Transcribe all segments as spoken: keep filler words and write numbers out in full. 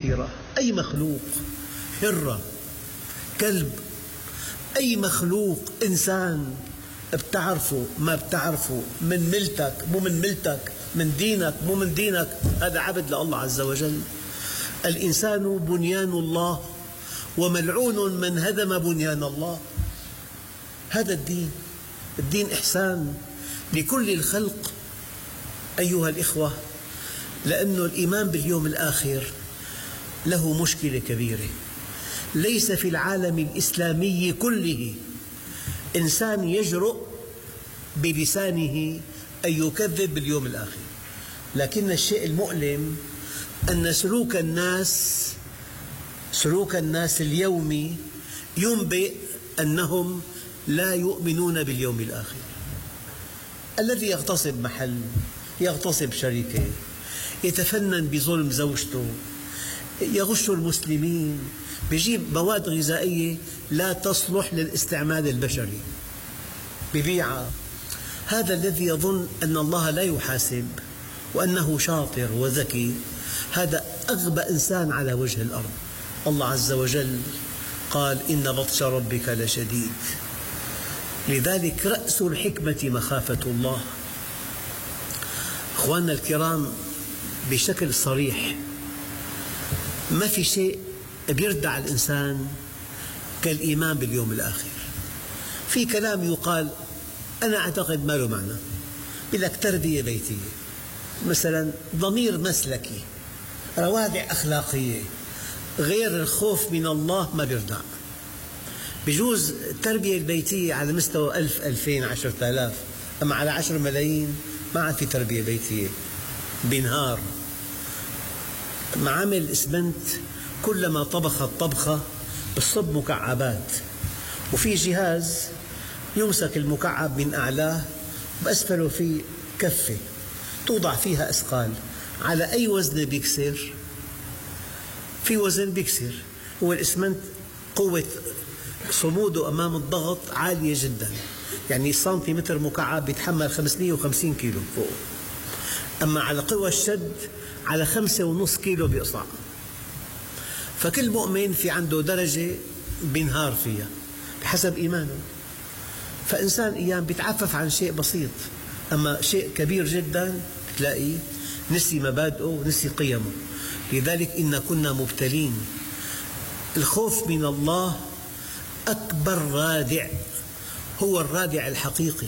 قصيرة. أي مخلوق، هرة، كلب، أي مخلوق، إنسان، بتعرفه ما بتعرفه، من ملتك مو من ملتك، من دينك مو من دينك، هذا عبد لله عز وجل. الإنسان بنيان الله، وملعون من هدم بنيان الله. هذا الدين، الدين إحسان لكل الخلق أيها الإخوة. لأن الإيمان باليوم الآخر له مشكلة كبيرة. ليس في العالم الإسلامي كله إنسان يجرؤ بلسانه أن يكذب باليوم الآخر، لكن الشيء المؤلم أن سلوك الناس سلوك الناس اليومي ينبئ أنهم لا يؤمنون باليوم الآخر. الذي يغتصب محل، يغتصب شركة، يتفنن بظلم زوجته، يغش المسلمين، يجيب مواد غذائية لا تصلح للاستعمال البشري ببيعها، هذا الذي يظن أن الله لا يحاسب وأنه شاطر وذكي، هذا أغبى إنسان على وجه الأرض. الله عز وجل قال: إن بطش ربك لشديد. لذلك رأس الحكمة مخافة الله. أخواننا الكرام، بشكل صريح ما في شيء يردع الإنسان كالإيمان باليوم الآخر. في كلام يقال أنا أعتقد ما له معنى، يقول لك تربية بيتية مثلا، ضمير مسلكي، روادع أخلاقية، غير الخوف من الله ما بيردع. بجوز التربية البيتية على مستوى ألف، ألفين، عشرة آلاف، أما على عشر ملايين ما عاد في تربية بيتية، بينهار. معامل الإسمنت كلما طبخت طبخة بتصب مكعبات، وفي جهاز يمسك المكعب من أعلاه وبأسفله في كفة توضع فيها أثقال، على أي وزن بيكسر؟ في وزن بيكسر. هو الإسمنت قوة صموده أمام الضغط عالية جدا، يعني سنتيمتر مكعب يتحمل خمسمئة وخمسين كيلو فوق، أما على قوى الشد على خمسة ونص كيلو بيقطع. فكل مؤمن في عنده درجة بينهار فيها بحسب إيمانه. فإنسان أيام بيتعفف عن شيء بسيط، أما شيء كبير جدا تلاقيه نسي مبادئه ونسي قيمه. لذلك إن كنا مبتلين. الخوف من الله أكبر رادع، هو الرادع الحقيقي.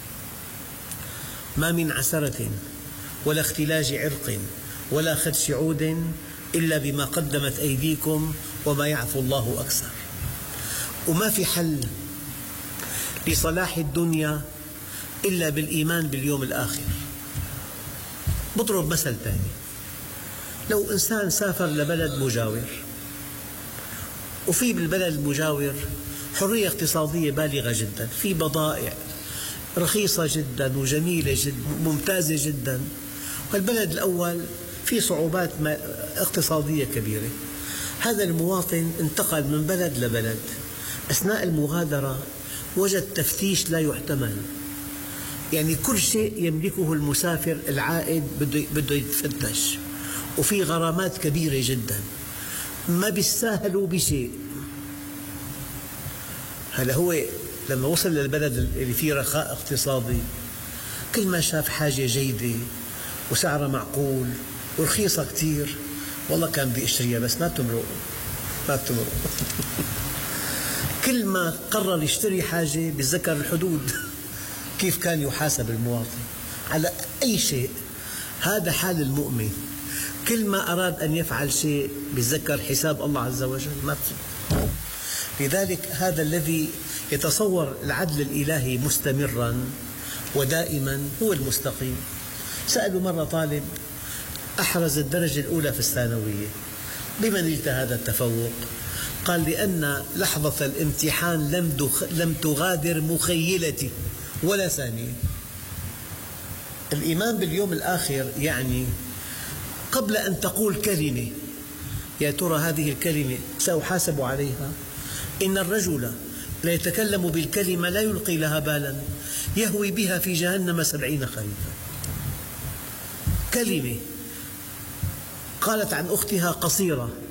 ما من عسرة ولا اختلاج عرق ولا خدش عود إلا بما قدمت أيديكم وما يعفو الله أكثر. وما في حل لصلاح الدنيا إلا بالإيمان باليوم الآخر. بضرب مثل ثاني، لو إنسان سافر لبلد مجاور وفي بالبلد المجاور حرية اقتصادية بالغة جدا، في بضائع رخيصة جدا وجميلة جدا ممتازة جدا، والبلد الأول في صعوبات اقتصادية كبيرة. هذا المواطن انتقل من بلد لبلد، أثناء المغادرة وجد تفتيش لا يحتمل، يعني كل شيء يملكه المسافر العائد بده يتفتش، وفي غرامات كبيرة جدا، ما بيستاهلوا بشيء. هلا هو لما وصل للبلد اللي فيه رخاء اقتصادي، كل ما شاف حاجة جيدة وسعرها معقول ورخيصة كتير، والله كان بيشتريها بس ما تمرق ما تمرق كل ما قرر يشتري حاجة بيتذكر الحدود كيف كان يحاسب المواطن على أي شيء. هذا حال المؤمن، كل ما أراد أن يفعل شيء بيتذكر حساب الله عز وجل ما بفعل. لذلك هذا الذي يتصور العدل الإلهي مستمرا ودائما هو المستقيم. سألوا مرة طالب أحرز الدرجة الأولى في الثانوية، بما نلت هذا التفوق؟ قال: لأن لحظة الامتحان لم لم تغادر مخيلتي ولا ثانية. الإيمان باليوم الآخر يعني قبل أن تقول كلمة، يا ترى هذه الكلمة سأحاسب عليها؟ إن الرجل لا يتكلم بالكلمة لا يلقي لها بالا يهوي بها في جهنم سبعين خريفا. كلمة قالت عن أختها قصيرة